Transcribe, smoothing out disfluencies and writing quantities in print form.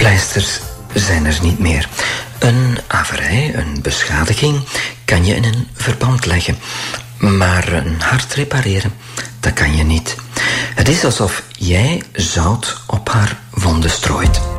pleisters zijn er niet meer. Een averij, een beschadiging, kan je in een verband leggen. Maar een hart repareren, dat kan je niet. Het is alsof jij zout op haar wonden strooit.